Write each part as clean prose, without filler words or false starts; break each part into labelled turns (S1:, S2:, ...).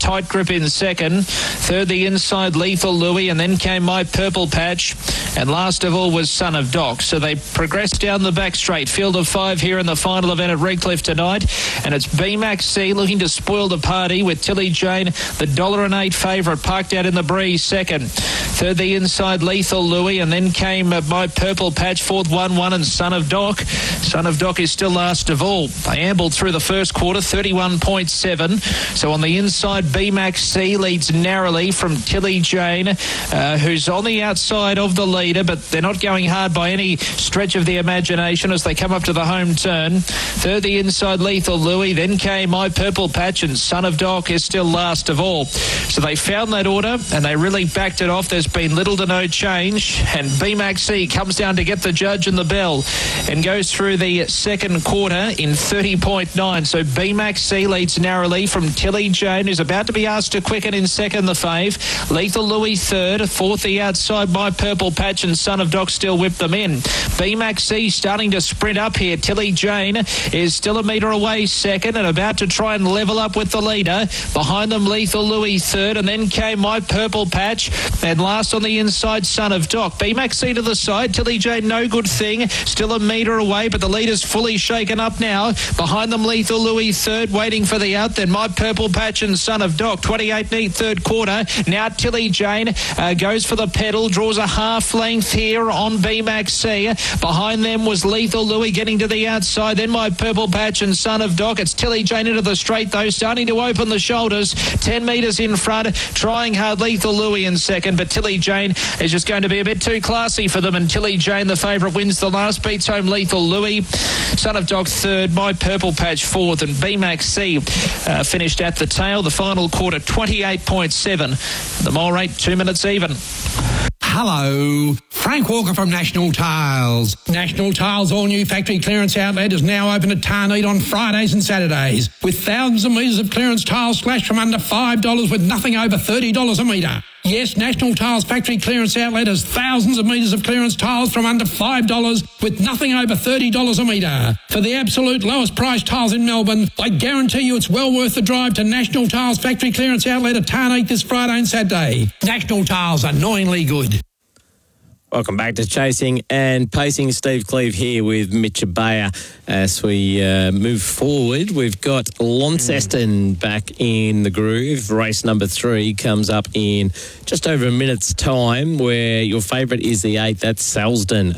S1: Tight Grip in second. Third, the inside Lethal Louis, and then came My Purple Patch. And last of all was Son of Doc. So they progressed down the back straight. Field of 5 here in the final event at Redcliffe tonight. And it's BMAX C looking to spoil the party with Tilly Jane, the $1.08 favourite, parked out in the breeze second. Third, the inside Lethal Louis, and then came My Purple Patch. Fourth, 1-1, and Son of Doc. Son of Doc is still last of all. They ambled through the first quarter, 31.7. So on the inside, BMAX C leads narrowly from Tilly Jane, who's on the outside of the leader, but they're not going hard by any stretch of the imagination as they come up to the home turn. Third, the inside Lethal Louis, then came My Purple Patch, and Son of Doc is still last of all. So they found that order and they really backed it off. There's been little to no change, and BMAX C comes down to get the judge and the bell and goes through the second quarter in 30.9. So BMAX C leads narrowly from Tilly Jane, who's about to be asked to quicken in second, the fave. Lethal Louis third. Fourth, the outside My Purple Patch, and Son of Doc still whip them in. BMAX C starting to sprint up here. Tilly Jane is still a metre away second and about to try and level up with the leader. Behind them, Lethal Louis third, and then came My Purple Patch, and last on the inside, Son of Doc. BMAX C to the side. Tilly Jane, no good thing. Still a metre away, but the leader's fully shaken up now. Behind them, Lethal Louis third, waiting for the out. Then My Purple Patch and Son of Doc. 28 neat third quarter. Now Tilly Jane goes for the pedal, draws a half length here on BMAX C. Behind them was Lethal Louis getting to the outside. Then My Purple Patch and Son of Doc. It's Tilly Jane into the straight though, starting to open the shoulders. 10 metres in front, trying hard. Lethal Louis in second, but Tilly Jane is just going to be a bit too classy for them, and Tilly Jane, the favourite, wins the last, beats home Lethal Louis. Son of Doc third, My Purple Patch fourth, and BMAX C finished at the tail. The final quarter, 28.7. The mile rate, 2 minutes even.
S2: Hello, Frank Walker from National Tiles. National Tiles' all-new factory clearance outlet is now open at Tarneed on Fridays and Saturdays, with thousands of metres of clearance tiles slashed from under $5 with nothing over $30 a metre. Yes, National Tiles' factory clearance outlet has thousands of metres of clearance tiles from under $5 with nothing over $30 a metre. For the absolute lowest price tiles in Melbourne, I guarantee you it's well worth the drive to National Tiles' factory clearance outlet at Tarneed this Friday and Saturday. National Tiles, annoyingly good.
S3: Welcome back to Chasing and Pacing. Steve Cleve here with Mitch Abaya. As we move forward, we've got Launceston back in the groove. Race number 3 comes up in just over a minute's time, where your favourite is the 8. That's Selsdon,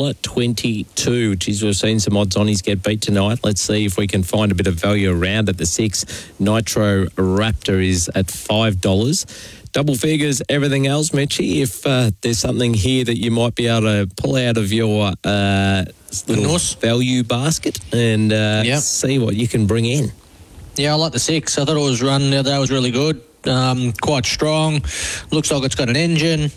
S3: $1.22. Geez, we've seen some odds on. He's get beat tonight. Let's see if we can find a bit of value around at the 6. Nitro Raptor is at $5. Double figures, everything else, Mitchie. If there's something here that you might be able to pull out of your little value basket and see what you can bring in.
S4: Yeah, I like the 6. I thought it was run the other day was really good. Quite strong. Looks like it's got an engine.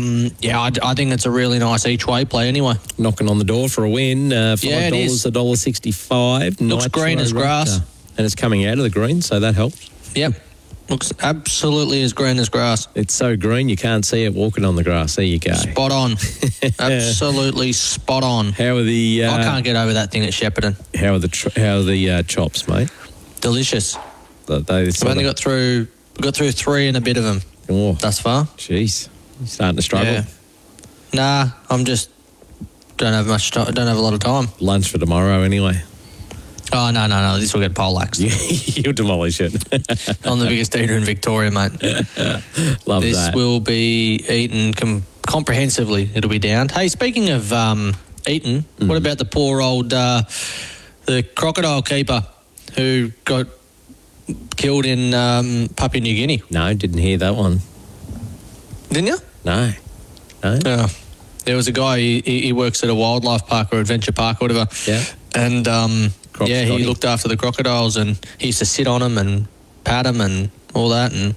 S4: I think it's a really nice each-way play anyway.
S3: Knocking on the door for a win. $5,
S4: it is.
S3: $1.65.
S4: Looks green as grass.
S3: And it's coming out of the green, so that helps.
S4: Yep. Looks absolutely as green as grass.
S3: It's so green you can't see it walking on the grass. There you go.
S4: Spot on. Absolutely spot on.
S3: How are the?
S4: I can't get over that thing at Shepparton.
S3: How are the chops, mate?
S4: Delicious.
S3: I've
S4: only got through 3 and a bit of them thus far.
S3: Jeez, you're starting to struggle.
S4: Yeah. Nah, I'm just don't have a lot of time.
S3: Lunch for tomorrow anyway.
S4: Oh, no. This will get poleaxed.
S3: You'll demolish it.
S4: I'm the biggest eater in Victoria, mate.
S3: Love
S4: this
S3: that.
S4: This will be eaten comprehensively. It'll be downed. Hey, speaking of eaten, what about the poor old the crocodile keeper who got killed in Papua New Guinea?
S3: No, didn't hear that one.
S4: Didn't you?
S3: No.
S4: There was a guy, he works at a wildlife park or adventure park or whatever.
S3: Yeah.
S4: And he looked after the crocodiles, and he used to sit on them and pat them and all that. And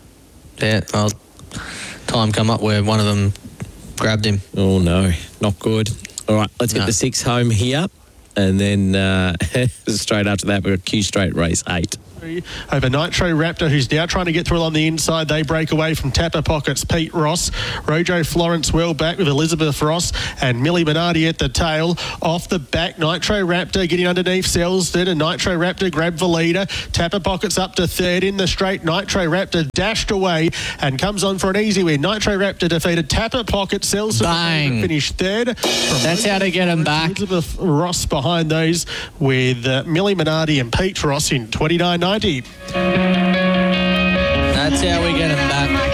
S4: time come up where one of them grabbed him.
S3: Oh no, not good. All right, let's get the 6 home here, and then straight after that we've got Q Straight race 8.
S5: over Nitro Raptor, who's now trying to get through on the inside. They break away from Tapper Pockets, Pete Ross. Rojo Florence well back with Elizabeth Ross and Millie Minardi at the tail. Off the back, Nitro Raptor getting underneath Selston, and Nitro Raptor grabbed the leader. Tapper Pockets up to third in the straight. Nitro Raptor dashed away and comes on for an easy win. Nitro Raptor defeated Tapper Pockets. Selston finished third.
S4: That's how to get them back.
S5: Elizabeth Ross behind those with Millie Minardi and Pete Ross in 29.90.
S4: That's how we get them back.